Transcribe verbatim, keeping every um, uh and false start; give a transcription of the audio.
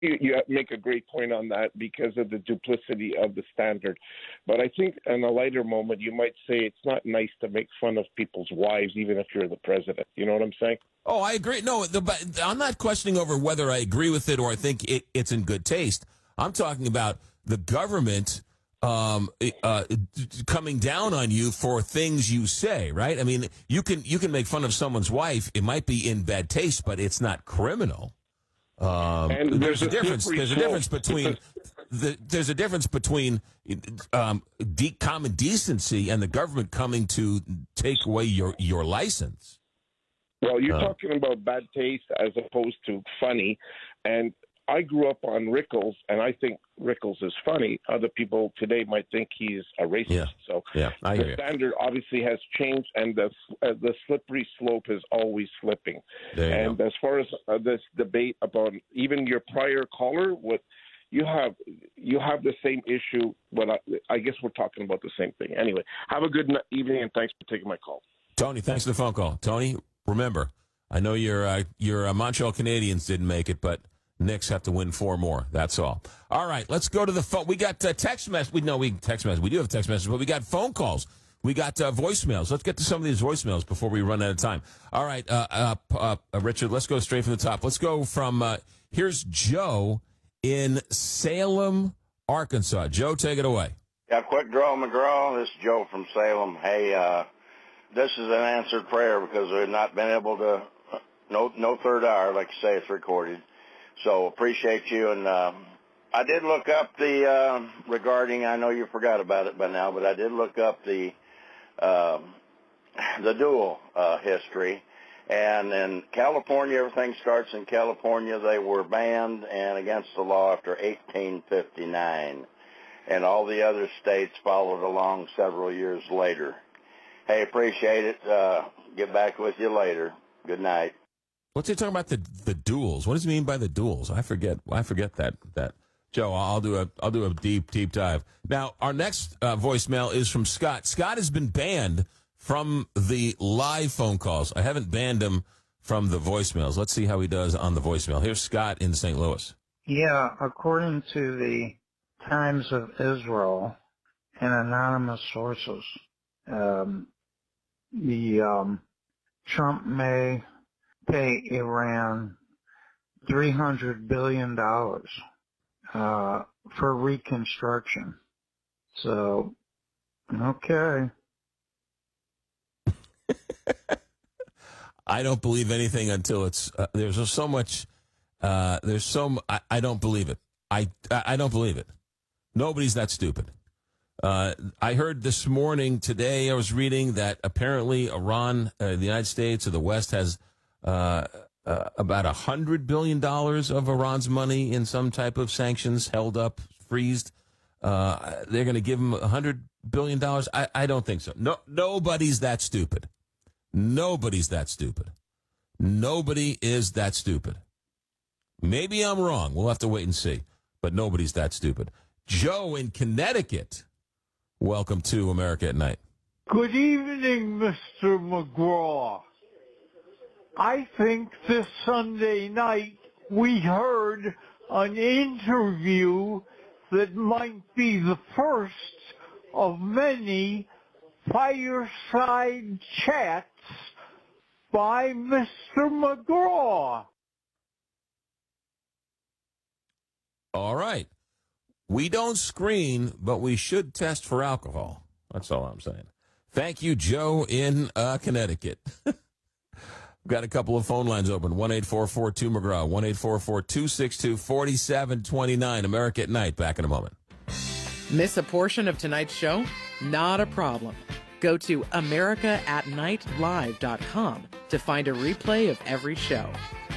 You, you make a great point on that because of the duplicity of the standard. But I think in a lighter moment, you might say it's not nice to make fun of people's wives, even if you're the president. You know what I'm saying? Oh, I agree. No, the, I'm not questioning over whether I agree with it or I think it, it's in good taste. I'm talking about the government um, uh, coming down on you for things you say, right? I mean, you can you can make fun of someone's wife. It might be in bad taste, but it's not criminal. Um, and there's, there's a, a difference. There's slope. a difference between the, there's a difference between um, de- common decency and the government coming to take away your, your license. Well, you're uh, talking about bad taste as opposed to funny, and I grew up on Rickles, and I think Rickles is funny. Other people today might think he's a racist. Yeah. So yeah, I the hear standard you. obviously has changed, and the uh, the slippery slope is always slipping. And go. as far as uh, this debate about even your prior caller, what you have you have the same issue. But I, I guess we're talking about the same thing. Anyway, have a good evening, and thanks for taking my call. Tony, thanks for the phone call. Tony, remember, I know your uh, your uh, Montreal Canadiens didn't make it, but Knicks have to win four more. That's all. All right, let's go to the phone. We got uh, text message. We know we text message. We do have text messages, but we got phone calls. We got uh, voicemails. Let's get to some of these voicemails before we run out of time. All right, uh, uh, uh, uh, Richard, let's go straight from the top. Let's go from, uh, here's Joe in Salem, Arkansas. Joe, take it away. Yeah, quick draw, McGraw. This is Joe from Salem. Hey, uh, this is an answered prayer because we've not been able to, no, no third hour, like you say, it's recorded. So appreciate you. And uh, I did look up the, uh, regarding, I know you forgot about it by now, but I did look up the, um, the dual uh, history. And in California, everything starts in California. They were banned and against the law after eighteen fifty-nine. And all the other states followed along several years later. Hey, appreciate it. Uh, get back with you later. Good night. What's he talking about, the the duels? What does he mean by the duels? I forget. I forget that. That Joe, I'll do a I'll do a deep deep dive. Now, our next uh, voicemail is from Scott. Scott has been banned from the live phone calls. I haven't banned him from the voicemails. Let's see how he does on the voicemail. Here's Scott in Saint Louis. Yeah, according to the Times of Israel and anonymous sources, um, the um, Trump may pay Iran three hundred billion dollars uh, for reconstruction. So, okay. I don't believe anything until it's, uh, there's so much, uh, there's so, I, I don't believe it. I, I don't believe it. Nobody's that stupid. Uh, I heard this morning, today, I was reading that apparently Iran, uh, the United States or the West has Uh, uh, about a hundred billion dollars of Iran's money in some type of sanctions held up, freezed. Uh, they're going to give them a hundred billion dollars. I, I don't think so. No, nobody's that stupid. Nobody's that stupid. Nobody is that stupid. Maybe I'm wrong. We'll have to wait and see. But nobody's that stupid. Joe in Connecticut. Welcome to America at Night. Good evening, Mister McGraw. I think this Sunday night we heard an interview that might be the first of many fireside chats by Mister McGraw. All right. We don't screen, but we should test for alcohol. That's all I'm saying. Thank you, Joe in uh, Connecticut. We've got a couple of phone lines open. one eight four four two McGraw, one eight four four two six two four seven two nine. America at Night. Back in a moment. Miss a portion of tonight's show? Not a problem. Go to america at night live dot com to find a replay of every show.